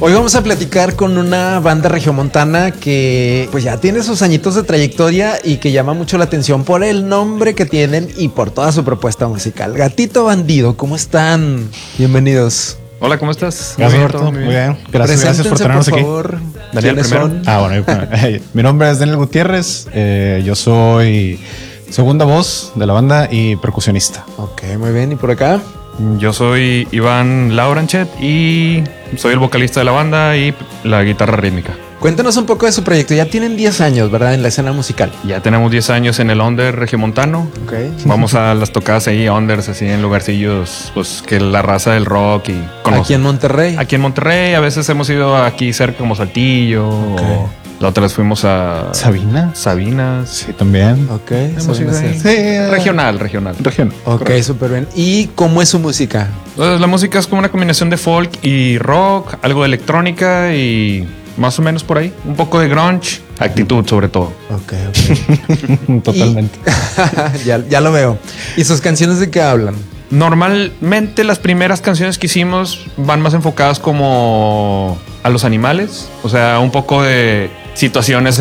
Hoy vamos a platicar con una banda regiomontana que pues ya tiene sus añitos de trayectoria y que llama mucho la atención por el nombre que tienen y por toda su propuesta musical. Gatito Bandido, ¿cómo están? Bienvenidos. Hola, ¿cómo estás? Gracias, Roberto. Muy bien. Gracias por tenernos aquí. Favor. Daniel primero. Bueno, mi nombre es Daniel Gutiérrez. Yo soy segunda voz de la banda y percusionista. Ok, muy bien. ¿Y por acá? Yo soy Iván Lauranchet y soy el vocalista de la banda y la guitarra rítmica. Cuéntanos un poco de su proyecto. Ya tienen 10 años, ¿verdad? En la escena musical. Ya tenemos 10 años en el under regiomontano. Ok. Vamos a las tocadas ahí, unders, así en lugarcillos, pues que la raza del rock y Aquí en Monterrey. Aquí en Monterrey, a veces hemos ido aquí cerca como Saltillo. Okay. O la otra vez fuimos a Sabinas. Sí, también. Ok. Hemos ido ahí. Sí, Regional. Ok, súper bien. ¿Y cómo es su música? Entonces, la música es como una combinación de folk y rock, algo de electrónica y más o menos por ahí. Un poco de grunge, actitud sobre todo. Ok. Totalmente. Ya lo veo. ¿Y sus canciones de qué hablan? Normalmente las primeras canciones que hicimos van más enfocadas como a los animales. O sea, un poco de situaciones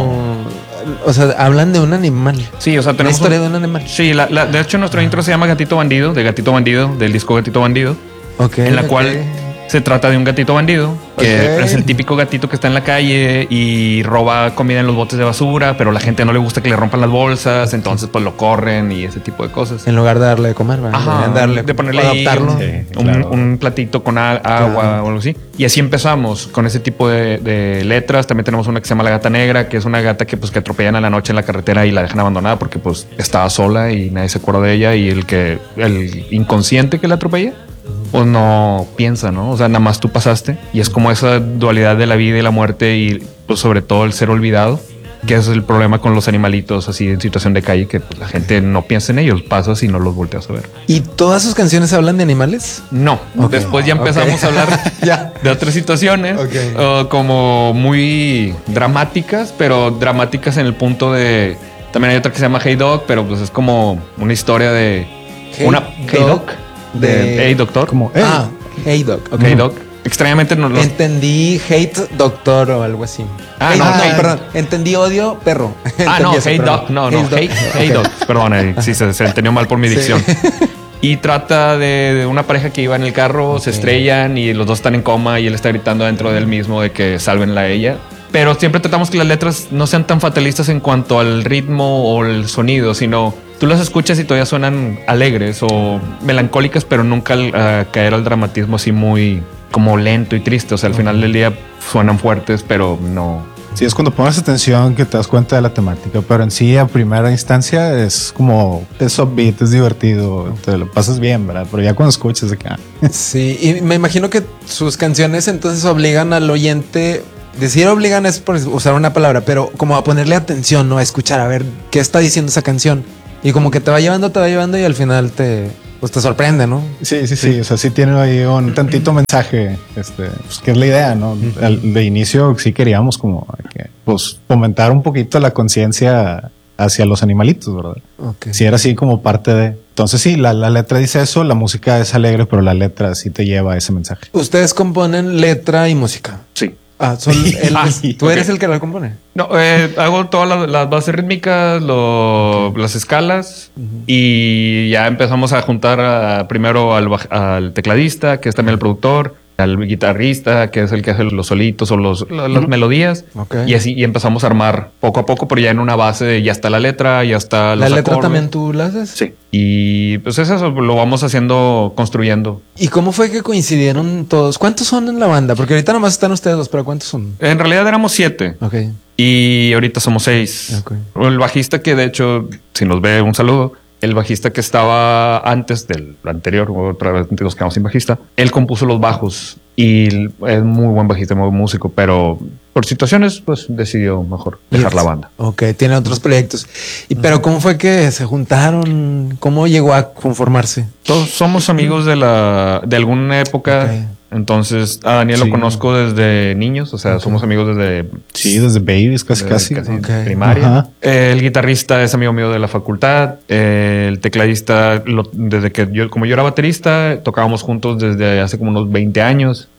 O sea, hablan de un animal. Sí, o sea, tenemos una historia de un animal. Sí, de hecho nuestro intro se llama Gatito Bandido, del disco Gatito Bandido. Ok. En la cual se trata de un gatito bandido que es el típico gatito que está en la calle y roba comida en los botes de basura, pero a la gente no le gusta que le rompan las bolsas, entonces pues lo corren y ese tipo de cosas. En lugar de darle de comer, ¿verdad? Ajá, de ponerle adaptarlo. Un platito con agua o algo así. Y así empezamos con ese tipo de letras. También tenemos una que se llama La Gata Negra, que es una gata que atropellan a la noche en la carretera y la dejan abandonada porque pues estaba sola y nadie se acuerda de ella, y el inconsciente que la atropella pues no piensa, ¿no? O sea, nada más tú pasaste, y es como esa dualidad de la vida y la muerte, y pues sobre todo el ser olvidado, que es el problema con los animalitos así en situación de calle, que pues, la gente no piensa en ellos, pasas y no los volteas a ver. ¿Y todas sus canciones hablan de animales? No, después ya empezamos a hablar de otras situaciones, como muy dramáticas, pero dramáticas en el punto de... También hay otra que se llama Hey Dog, pero pues es como una historia de... Hey Dog. De Hey Doctor. Como Hey Dog. Okay. Hey Dog. Extrañamente no lo... Entendí hate doctor o algo así. Perdón. Entendí odio perro. Hey Dog. Hey Dog. Perdón, sí, se entendió mal por mi dicción. Y trata de una pareja que iba en el carro, se estrellan y los dos están en coma y él está gritando dentro de él mismo de que salvenla a ella. Pero siempre tratamos que las letras no sean tan fatalistas en cuanto al ritmo o el sonido, sino tú las escuchas y todavía suenan alegres o melancólicas, pero nunca caer al dramatismo así muy como lento y triste. O sea, al final del día suenan fuertes, pero no. Sí, es cuando pones atención que te das cuenta de la temática, pero en sí a primera instancia es como es upbeat, es divertido, te lo pasas bien, ¿verdad? Pero ya cuando escuchas acá. Sí, y me imagino que sus canciones entonces obligan al oyente... Decir obligan es por usar una palabra, pero como a ponerle atención, ¿no? A escuchar, a ver qué está diciendo esa canción. Y como que te va llevando y al final te sorprende, ¿no? Sí. O sea, sí tiene ahí un tantito mensaje, pues que es la idea, ¿no? De inicio sí queríamos como que, pues, fomentar un poquito la conciencia hacia los animalitos, ¿verdad? Okay. Sí, era así como parte de... Entonces sí, la letra dice eso, la música es alegre, pero la letra sí te lleva a ese mensaje. ¿Ustedes componen letra y música? Sí. ¿Tú eres el que la compone? No, hago todas las bases rítmicas, las escalas, y ya empezamos a juntar primero al tecladista, que es también el productor, al guitarrista, que es el que hace los solitos o las melodías. Okay. Y así y empezamos a armar poco a poco, pero ya en una base de ya está la letra, ya está ¿La letra también tú la haces? Sí. Y pues es eso, lo vamos haciendo, construyendo. ¿Y cómo fue que coincidieron todos? ¿Cuántos son en la banda? Porque ahorita nomás están ustedes dos, pero ¿cuántos son? En realidad éramos 7. Ok. Y ahorita somos 6. Okay. El bajista, que de hecho, si nos ve, un saludo. El bajista que estaba antes del anterior, otra vez nos quedamos sin bajista, él compuso los bajos y es muy buen bajista, muy buen músico, pero por situaciones pues decidió mejor dejar la banda. Ok, tiene otros proyectos. Pero ¿cómo fue que se juntaron? ¿Cómo llegó a conformarse? Todos somos amigos de alguna época. Okay. Entonces a Daniel lo conozco desde niños, o sea, somos amigos desde... Sí, desde babies, casi. Primaria. El guitarrista es amigo mío de la facultad. El tecladista, desde que como yo era baterista, tocábamos juntos desde hace como unos 20 años.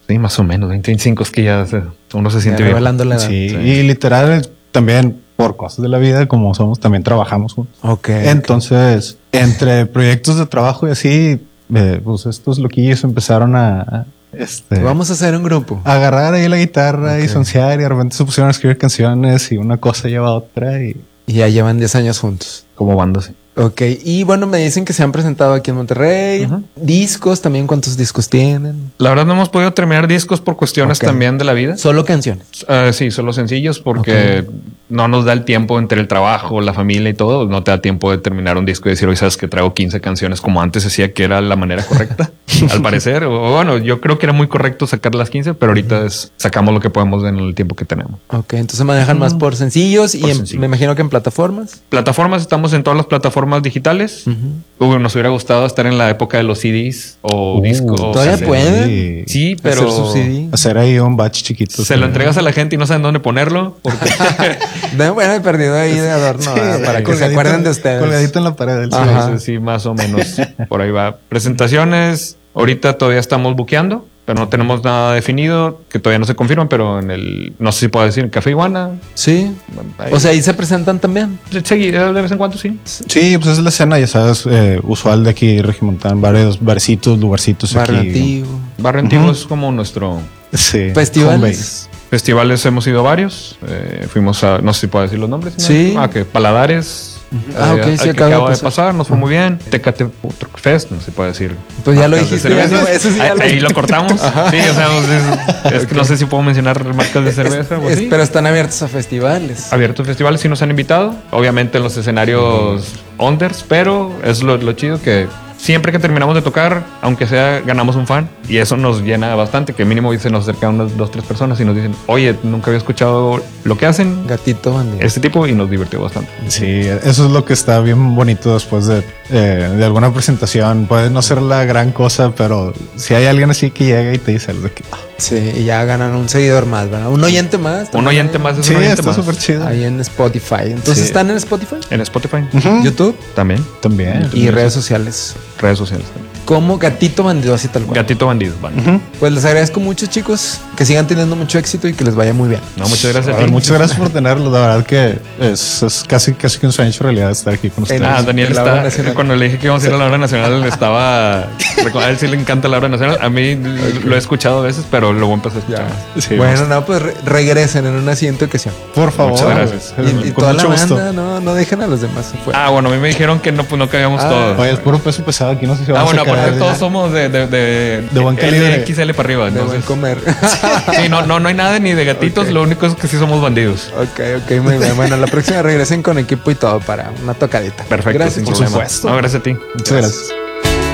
Sí, más o menos. 25 es que ya uno se siente bien. Revelando la edad. Sí, y literal también por cosas de la vida, como somos, también trabajamos juntos. Ok. Entonces, entre proyectos de trabajo y así, pues estos loquillos empezaron a Vamos a hacer un grupo. agarrar ahí la guitarra y soncear, y de repente se pusieron a escribir canciones y una cosa lleva a otra y Y ya llevan 10 años juntos. Como banda, sí. Ok. Y bueno, me dicen que se han presentado aquí en Monterrey. Discos también. ¿Cuántos discos tienen? La verdad no hemos podido terminar discos por cuestiones Ok. también de la vida. Solo canciones. Sí, solo sencillos porque no nos da el tiempo entre el trabajo, la familia y todo. No te da tiempo de terminar un disco y decir, hoy sabes que traigo 15 canciones como antes decía que era la manera correcta, al parecer. O bueno, yo creo que era muy correcto sacar las 15, pero ahorita sacamos lo que podemos en el tiempo que tenemos. Ok. Entonces manejan más por sencillos y sencillos. me imagino que en plataformas. Plataformas, estamos en todas las plataformas digitales. Nos hubiera gustado estar en la época de los CDs o discos. ¿Todavía Sí. pueden? Sí, pero Hacer su CD. hacer ahí un batch chiquito. se lo entregas a la gente y no saben dónde ponerlo. Porque Bueno, he perdido ahí de adorno para que se acuerden de ustedes. Colgadito en la pared del Ajá. sí, más o menos por ahí va. Presentaciones, ahorita todavía estamos buqueando, pero no tenemos nada definido, que todavía no se confirman, pero no sé si puedo decir, en Café Iguana. Sí. Ahí- O sea, ahí se presentan también. de vez en cuando sí. Sí, pues es la escena, ya sabes, usual de aquí, Regimontán, varios barcitos, lugarcitos Barrio aquí. Antiguo. Barrio Antiguo es como nuestro... Sí. Festivales. Home base. Festivales hemos ido varios. Fuimos a, no sé si puedo decir los nombres. ¿no? Sí. Que Paladares. Ok, sí, al que acaba de acaba de pasar. pasar, nos fue muy bien. Tecate Truck Fest, no se puede decir. Pues ya lo marcas de dijiste, ya cerveza. no, eso sí ya lo Ahí dijiste. lo cortamos. Sí, o sea, pues, es que no sé si puedo mencionar marcas de cerveza o así. Pero están abiertos a festivales. Abiertos festivales sí nos han invitado. Obviamente en los escenarios unders, pero es lo chido que siempre que terminamos de tocar, aunque sea, ganamos un fan y eso nos llena bastante, que mínimo se nos acercan unas 2-3 personas y nos dicen, oye, nunca había escuchado lo que hacen Gatito bandido. este tipo y nos divirtió bastante. Sí, eso es lo que está bien bonito después de alguna presentación. Puede no ser la gran cosa, pero si hay alguien así que llega y te dice algo de que Sí, y ya ganan un seguidor más, ¿verdad? Un oyente más. Un oyente más es sí, un oyente está más. súper chido. Ahí en Spotify. Entonces, Sí. ¿están en Spotify? En Spotify YouTube también. También. y redes sociales. Redes sociales también. Como Gatito Bandido, así tal cual. Gatito Bandido. Vale. Pues les agradezco mucho, chicos. Que sigan teniendo mucho éxito y que les vaya muy bien. No, muchas gracias A a ver, ti. muchas gracias por tenerlo. La verdad que es casi que un sueño hecho realidad estar aquí con ustedes. Daniel La Hora está, Nacional. cuando le dije que íbamos a ir a la hora nacional, estaba, a él sí le encanta la hora nacional. A mí lo he escuchado a veces, pero luego empecé a escuchar. Sí, Bueno, no, pues regresen en una siguiente ocasión. por favor. Muchas gracias. Y Con toda la mucho gusto. banda, no dejen a los demás afuera. Bueno, a mí me dijeron que no, pues no cabíamos todos. Oye, es puro peso pesado aquí, no sé si vamos Bueno, a caer. aparte todos somos de buen calibre. XL para arriba. De buen Entonces, comer. sí, no hay nada ni de gatitos, Ok. lo único es que sí somos bandidos. ok, muy bien. Bueno, la próxima regresen con equipo y todo para una tocadita. Perfecto, Gracias. sin por problema. supuesto. No, gracias a ti. Muchas gracias.